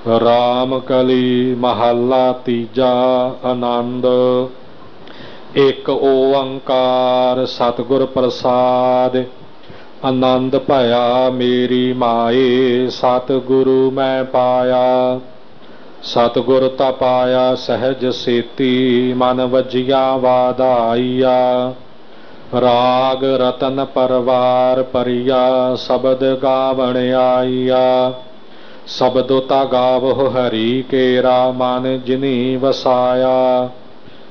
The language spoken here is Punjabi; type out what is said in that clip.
ਰਾਮ ਕਲੀ ਮਹੱਲਾ ਤੀਜਾ। ਆਨੰਦ। ਇੱਕ ਓੰਕਾਰ ਸਤਿਗੁਰ ਪ੍ਰਸਾਦਿ। ਆਨੰਦ ਭਇਆ ਮੇਰੀ ਮਾਏ, ਸਤਿਗੁਰੂ ਮੈਂ ਪਾਇਆ। ਸਤਿਗੁਰ ਤਾ ਪਾਇਆ ਸਹਿਜ ਸੇਤੀ, ਮਨ ਵਜਿਆ ਵਾਧਾਈਆ। ਰਾਗ ਰਤਨ ਪਰਵਾਰ ਪਰਿਆ, ਸ਼ਬਦ ਗਾਵਣ ਆਈਆ। ਸ਼ਬਦੋ ਤਾ ਗਾਵਹੁ ਹਰੀ ਕੇਰਾ, ਮਨ ਜਿਨੀ ਵਸਾਇਆ।